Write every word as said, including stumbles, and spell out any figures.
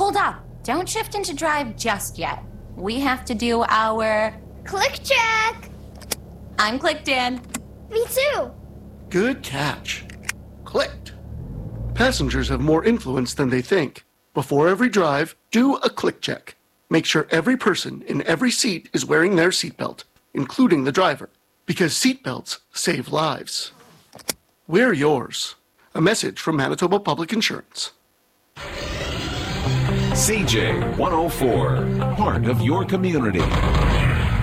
hold up. Don't shift into drive just yet. We have to do our... Click check! I'm clicked in. Me too. Good catch. Clicked. Passengers have more influence than they think. Before every drive, do a click check. Make sure every person in every seat is wearing their seatbelt, including the driver, because seatbelts save lives. Wear yours. A message from Manitoba Public Insurance. C J one oh four, part of your community.